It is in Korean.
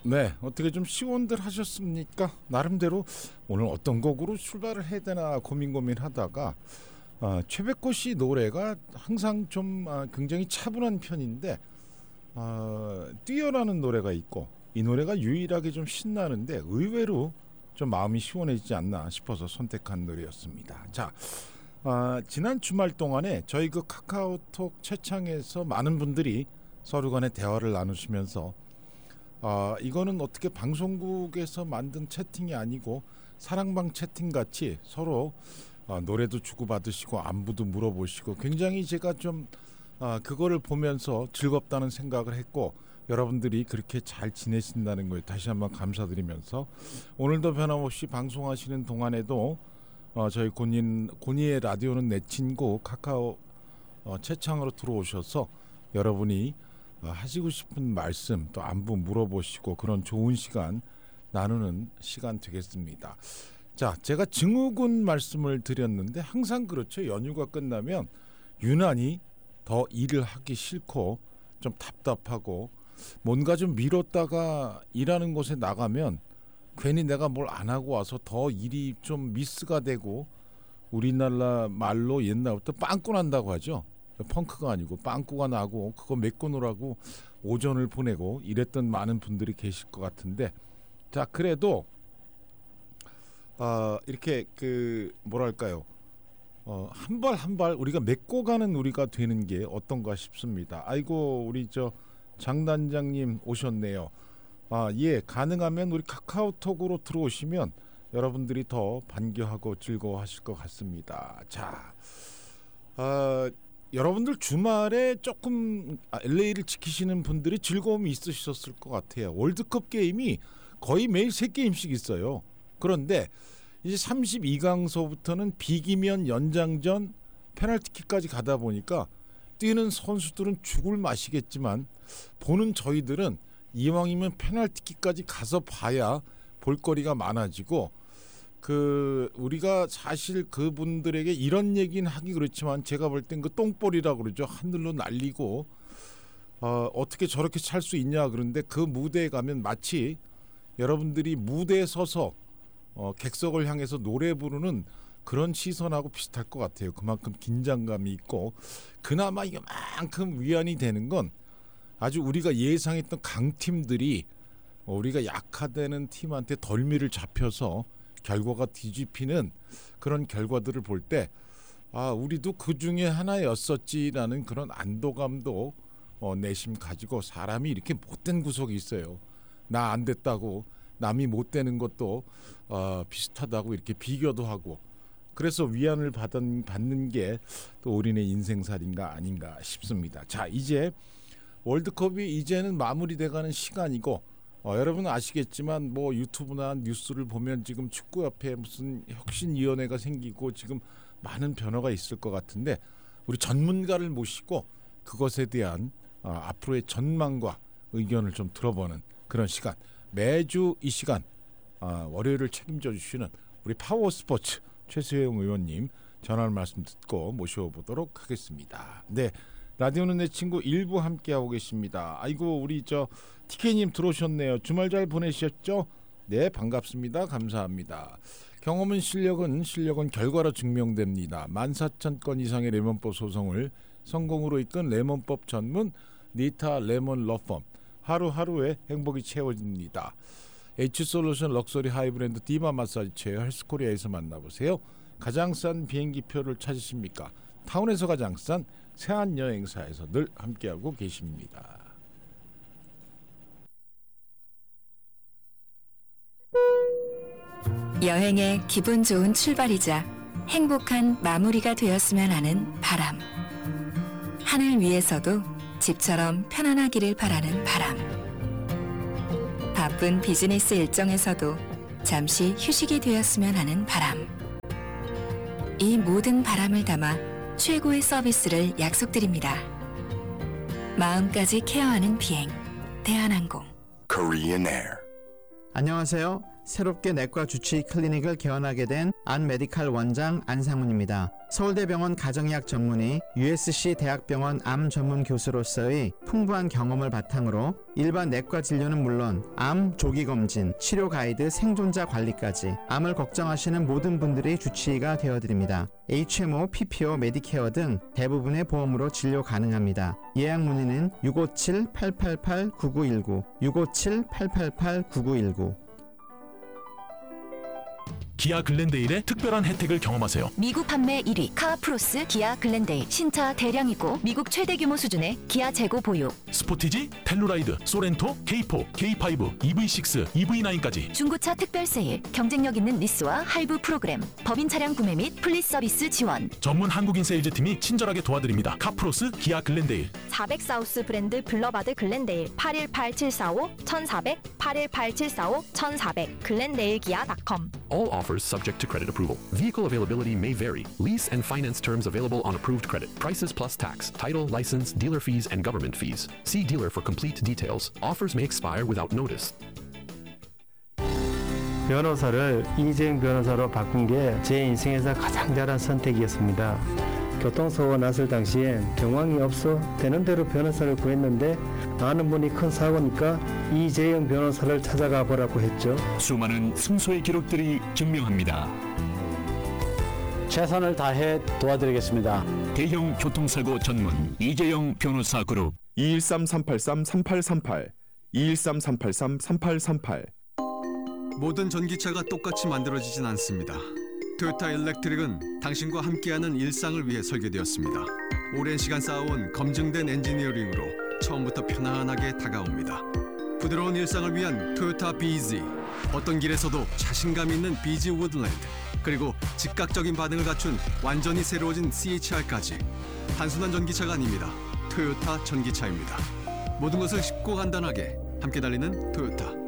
네, 어떻게 좀 시원들 하셨습니까? 나름대로 오늘 어떤 곡으로 출발을 해야 되나 고민하다가 최백호 씨 노래가 항상 좀 굉장히 차분한 편인데 뛰어나는 노래가 있고 이 노래가 유일하게 좀 신나는데 의외로 좀 마음이 시원해지지 않나 싶어서 선택한 노래였습니다. 자, 지난 주말 동안에 저희 그 카카오톡 채창에서 많은 분들이 서로 간에 대화를 나누시면서 이거는 어떻게 방송국에서 만든 채팅이 아니고 사랑방 채팅같이 서로 노래도 주고받으시고 안부도 물어보시고 굉장히 제가 좀 그거를 보면서 즐겁다는 생각을 했고 여러분들이 그렇게 잘 지내신다는 거에 다시 한번 감사드리면서 오늘도 변함없이 방송하시는 동안에도 저희 고니의 라디오는 내 친구 카카오 채창으로 들어오셔서 여러분이 하시고 싶은 말씀 또 안부 물어보시고 그런 좋은 시간 나누는 시간 되겠습니다. 자, 제가 증후군 말씀을 드렸는데 항상 그렇죠. 연휴가 끝나면 유난히 더 일을 하기 싫고 좀 답답하고 뭔가 좀 미뤘다가 일하는 곳에 나가면 괜히 내가 뭘 안 하고 와서 더 일이 좀 미스가 되고 우리나라 말로 옛날부터 빵꾸 난다고 하죠. 펑크가 아니고 빵꾸가 나고 그거 메꿔 놓으라고 오전을 보내고 이랬던 많은 분들이 계실 것 같은데 자 그래도 이렇게 그 뭐랄까요 한 발 한 발 우리가 메꿔 가는 우리가 되는 게 어떤가 싶습니다. 아이고 우리 저 장단장님 오셨네요. 예, 가능하면 우리 카카오톡으로 들어오시면 여러분들이 더 반겨하고 즐거워하실 것 같습니다. 자, 여러분들 주말에 조금 LA를 지키시는 분들이 즐거움이 있으셨을 것 같아요. 월드컵 게임이 거의 매일 3게임씩 있어요. 그런데 이제 32강서부터는 비기면 연장전 페널티킥까지 가다 보니까 뛰는 선수들은 죽을 맛이겠지만 보는 저희들은 이왕이면 페널티킥까지 가서 봐야 볼거리가 많아지고 우리가 사실 그분들에게 이런 얘기는 하기 그렇지만 제가 볼 땐 그 똥볼이라고 그러죠. 하늘로 날리고 어떻게 저렇게 찰 수 있냐 그런데 그 무대에 가면 마치 여러분들이 무대에 서서 객석을 향해서 노래 부르는 그런 시선하고 비슷할 것 같아요. 그만큼 긴장감이 있고 그나마 이만큼 위안이 되는 건 아주 우리가 예상했던 강팀들이 우리가 약화되는 팀한테 덜미를 잡혀서 결과가 뒤집히는 그런 결과들을 볼 때 우리도 그 중에 하나였었지라는 그런 안도감도 내심 가지고 사람이 이렇게 못된 구석이 있어요. 나 안 됐다고 남이 못 되는 것도 비슷하다고 이렇게 비교도 하고 그래서 위안을 받는 게 또 우리네 인생살인가 아닌가 싶습니다. 자, 이제 월드컵이 이제는 마무리돼가는 시간이고 여러분은 아시겠지만 뭐 유튜브나 뉴스를 보면 지금 축구협회에 무슨 혁신위원회가 생기고 지금 많은 변화가 있을 것 같은데 우리 전문가를 모시고 그것에 대한 앞으로의 전망과 의견을 좀 들어보는 그런 시간 매주 이 시간 월요일을 책임져 주시는 우리 파워스포츠 최수영 의원님 전화 말씀 듣고 모셔보도록 하겠습니다. 네, 라디오는 내 친구 1부 함께하고 계십니다. 아이고 우리 저 TK님 들어오셨네요. 주말 잘 보내셨죠? 네, 반갑습니다. 감사합니다. 경험은 실력은 결과로 증명됩니다. 14,000건 이상의 레몬법 소송을 성공으로 이끈 레몬법 전문 니타 레몬 러펌 하루하루에 행복이 채워집니다. H솔루션 럭셔리 하이브랜드 디마 마사지 체어 헬스코리아에서 만나보세요. 가장 싼 비행기표를 찾으십니까? 타운에서 가장 싼 세안여행사에서 늘 함께하고 계십니다. 여행의 기분 좋은 출발이자 행복한 마무리가 되었으면 하는 바람. 하늘 위에서도 집처럼 편안하기를 바라는 바람. 바쁜 비즈니스 일정에서도 잠시 휴식이 되었으면 하는 바람. 이 모든 바람을 담아 최고의 서비스를 약속드립니다. 마음까지 케어하는 비행, 대한항공. Korean Air. 안녕하세요. 새롭게 내과 주치의 클리닉을 개원하게 된 안메디칼 원장 안상훈입니다. 서울대병원 가정의학 전문의, USC 대학병원 암 전문 교수로서의 풍부한 경험을 바탕으로 일반 내과 진료는 물론 암 조기 검진, 치료 가이드, 생존자 관리까지 암을 걱정하시는 모든 분들의 주치의가 되어드립니다. HMO, PPO, 메디케어 등 대부분의 보험으로 진료 가능합니다. 예약 문의는 657-888-9919, 657-888-9919. 기아 글렌데일의 특별한 혜택을 경험하세요. 미국 판매 1위 카프로스 기아 글렌데일. 신차 대량이고 미국 최대 규모 수준의 기아 재고 보유. 스포티지, 텔루라이드, 소렌토, K4, K5, EV6, EV9까지 중고차 특별 세일. 경쟁력 있는 리스와 할부 프로그램. 법인 차량 구매 및 플리스 서비스 지원. 전문 한국인 세일즈팀이 친절하게 도와드립니다. 카프로스 기아 글렌데일. 400 사우스 브랜드 블러바드 글렌데일. 818745-1400, 818745-1400. 글렌데일기아.com. All offers subject to credit approval. Vehicle availability may vary. Lease and finance terms available on approved credit. Prices plus tax, title, license, dealer fees, and government fees. See dealer for complete details. Offers may expire without notice. 변호사를 이재용 변호사로 바꾼 게 제 인생에서 가장 잘한 선택이었습니다. 교통사고가 났을 당시엔 경황이 없어 되는 대로 변호사를 구했는데 아는 분이 큰 사고니까 이재용 변호사를 찾아가 보라고 했죠. 수많은 승소의 기록들이 증명합니다. 최선을 다해 도와드리겠습니다. 대형 교통사고 전문 이재용 변호사 그룹 213-383-3838, 213-383-3838. 모든 전기차가 똑같이 만들어지진 않습니다. 토요타 일렉트릭은 당신과 함께하는 일상을 위해 설계되었습니다. 오랜 시간 쌓아온 검증된 엔지니어링으로 처음부터 편안하게 다가옵니다. 부드러운 일상을 위한 토요타 BZ. 어떤 길에서도 자신감 있는 BZ 우드랜드. 그리고 즉각적인 반응을 갖춘 완전히 새로워진 CHR까지. 단순한 전기차가 아닙니다. 토요타 전기차입니다. 모든 것을 쉽고 간단하게 함께 달리는 토요타.